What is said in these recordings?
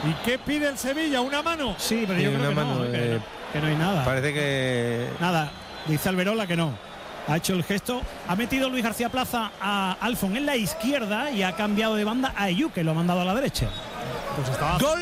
¿Y qué pide el Sevilla? ¿Una mano? Sí, pero yo creo que no, que no hay nada. Parece que... Nada, dice Alberola que no. Ha hecho el gesto, ha metido Luis García Plaza a Alfon en la izquierda y ha cambiado de banda a Ayoub, que lo ha mandado a la derecha. Pues estaba... ¡Gol!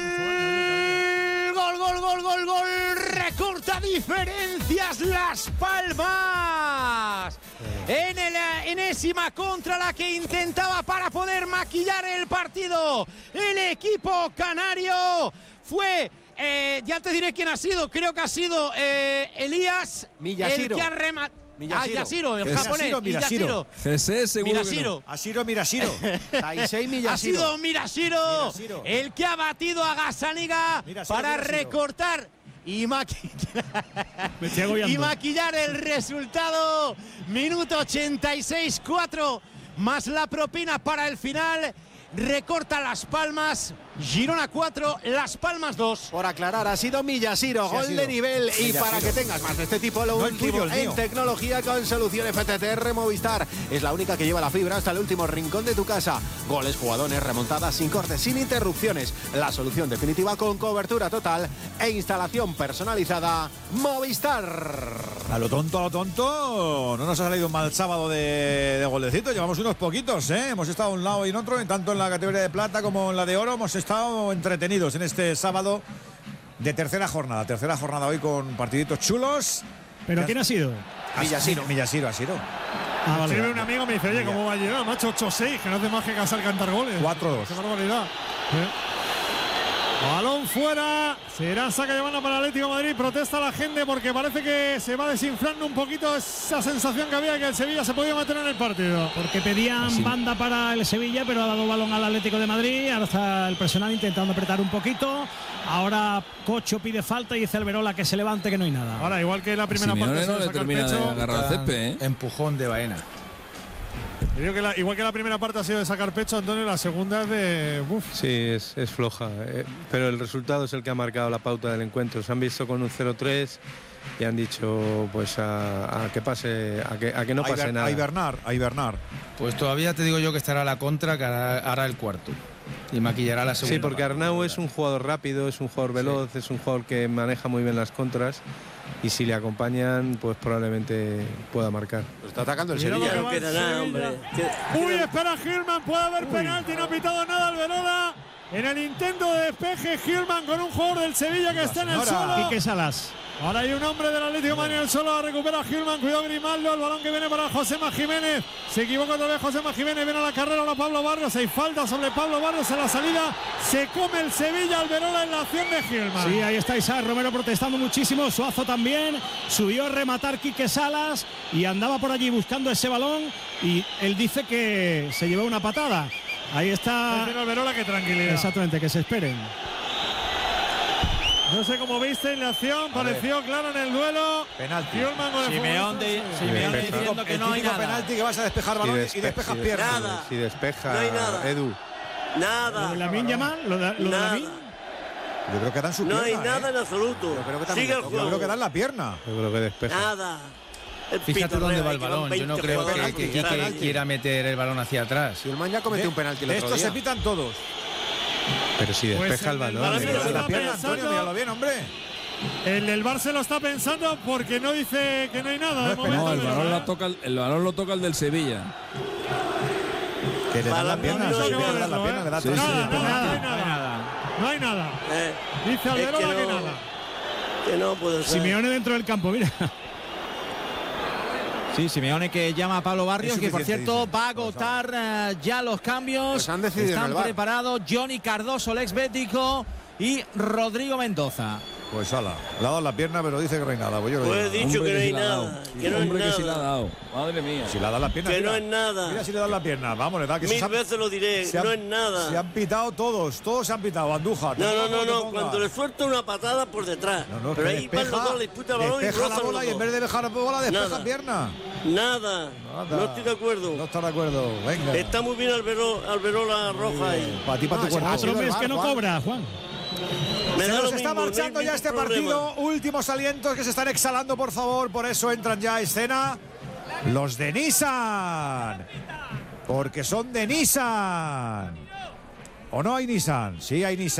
Recorta diferencias Las Palmas. En la enésima contra la que intentaba para poder maquillar el partido. El equipo canario fue... ya te diré quién ha sido. Creo que ha sido Elías Miyashiro. el que ha rematado. Yashiro, el japonés. Miyashiro. Jesé, seguro Miyashiro. Miyashiro. Taisei Miyashiro. Ha sido Miyashiro el que ha batido a Gazzaniga para recortar y maquillar el resultado. Minuto 86, 4 más la propina para el final. Recorta Las Palmas, Girona 4, Las Palmas 2. Por aclarar, ha sido Miyashiro, gol de nivel. Y para que tengas más de este tipo, lo último en tecnología con solución FTTR Movistar. Es la única que lleva la fibra hasta el último rincón de tu casa. Goles, jugadones, remontadas, sin cortes, sin interrupciones. La solución definitiva con cobertura total e instalación personalizada Movistar. A lo tonto, no nos ha salido un mal sábado de golecitos. Llevamos unos poquitos, ¿eh? Hemos estado a un lado y en otro, tanto en la categoría de plata como en la de oro. Hemos estado entretenidos en este sábado de tercera jornada. Tercera jornada hoy con partiditos chulos. ¿Pero quién ha sido? Miyashiro ha sido. Vale. Un amigo me dice, oye, ¿cómo va a llegar? Macho, 8-6, que no hace más que casar cantar goles. 4-2. Qué barbaridad. Balón fuera, será saque de banda para el Atlético de Madrid. Protesta la gente porque parece que se va desinflando un poquito esa sensación que había que el Sevilla se podía meter en el partido. Porque pedían banda para el Sevilla, pero ha dado balón al Atlético de Madrid. Ahora está el personal intentando apretar un poquito. Ahora Cocho pide falta y dice Alberola que se levante, que no hay nada. Ahora, igual que la primera parte no le termina de agarrar el césped, Empujón de Baena. Yo creo que igual que la primera parte ha sido de sacar pecho, Antonio, la segunda es de... Sí, es floja, pero el resultado es el que ha marcado la pauta del encuentro. Se han visto con un 0-3 y han dicho pues a que pase, a que no pase nada. A hibernar. Pues todavía te digo yo que estará a la contra, que hará el cuarto y maquillará la segunda. Sí, porque Arnau es un jugador rápido, es un jugador veloz, es un jugador que maneja muy bien las contras. Y si le acompañan, pues probablemente pueda marcar. Lo está atacando el Sevilla. No queda nada, hombre. Uy, espera Gilman, puede haber penalti, no ha pitado nada Alberola. En el intento de despeje, Gilman con un jugador del Sevilla que está en el suelo. Quique Salas. Ahora hay un hombre del Atlético de Madrid en el suelo, recupera Gilman, cuidado Grimaldo, el balón que viene para Josema Jiménez. Se equivoca otra vez Josema Jiménez, viene a la carrera ahora Pablo Barrios, hay falta sobre Pablo Barrios en la salida. Se come el Sevilla, Alberola en la acción de Gilman. Sí, ahí está Isaac Romero protestando muchísimo, Suazo también, subió a rematar Quique Salas y andaba por allí buscando ese balón y él dice que se llevó una patada. Ahí está Alberola, que tranquilidad. Exactamente, que se esperen. No sé cómo viste en la acción, pareció claro en el duelo. Penalti. Simeón diciendo que no hay nada. Penalti, que vas a despejar balón y despejas piernas. Nada. Si despeja, No hay nada. Edu. Nada. ¿Lo de Lamine Yamal? ¿Lo de Lamine? Yo creo que dan su No pierna. hay nada en absoluto. Sigue el Yo juego. creo que dan la pierna. Yo creo que despeja. Nada. Fíjate dónde va el balón. Yo no creo que Quique quiera meter el balón hacia atrás. Si el man ya cometió un penalti el otro Estos día. se pitan todos. Pero si despeja el balón. La pierna, Antonio, míralo bien, hombre. El del Barça lo está pensando porque no dice que no hay nada. De momento, No, el balón lo toca el del Sevilla. Que le dan la pierna. no, Le no, dan la no, pierna, le da Sí, todo. sí, No hay nada. Dice Alberola que nada. Que no puede ser. Simeone dentro del campo, mira. Sí, Simeone que llama a Pablo Barrios, que por cierto va a agotar ya los cambios. Pues han decidido en Están el VAR. preparados Johnny Cardoso, el ex bético, y Rodrigo Mendoza. Pues ala, le ha dado la pierna, pero dice que no hay nada. Pues yo lo Pues he digo. dicho que no hay si la ha dado. nada. Que no hay Hombre, que sí la ha nada. dado. Madre mía. Si le da la pierna. Que mira. no es nada. Mira si le dan la pierna. Vamos, le da que Mil veces lo diré. No es nada. Se han pitado todos se han pitado. Andújar. No. Cuando le suelta una patada por detrás. Pero ahí van los dos, le disputa el balón y despeja la rozan bola los y en vez dos. de dejar la bola, despeja Nada. pierna. Nada. No estoy de acuerdo. No está de acuerdo. Venga. Está muy bien Alberola Roja ahí. Para ti, para tu cuerpo. Otro mes que no cobra, Juan. Me Se da nos lo está mismo, marchando no hay ya este ningún problema. partido. Últimos alientos que se están exhalando, por favor. Por eso entran ya a escena los de Nissan. Porque son de Nissan. ¿O no hay Nissan? Sí, hay Nissan.